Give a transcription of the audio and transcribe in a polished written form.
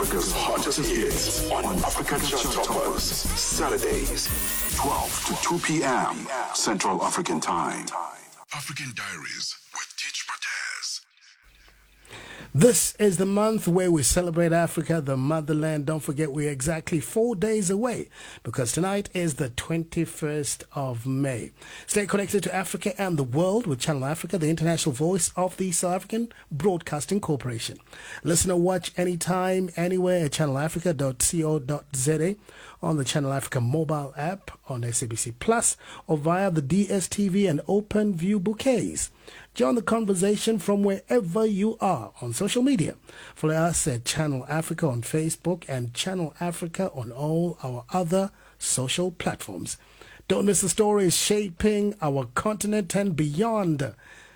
Africa's hottest hits on Africa Chart Toppers. Saturdays, 12 to 2 p.m. Central African Time. African Diaries with Teach Mataz. This is the month where we celebrate Africa, the motherland. Don't forget, we're exactly 4 days away because tonight is the 21st of May. Stay connected to Africa and the world with Channel Africa, the international voice of the South African Broadcasting Corporation. Listen or watch anytime, anywhere at channelafrica.co.za, on the Channel Africa mobile app, on SABC Plus, or via the DSTV and OpenView bouquets. Join the conversation from wherever you are on social media. Follow us at Channel Africa on Facebook and Channel Africa on all our other social platforms. Don't miss the stories shaping our continent and beyond.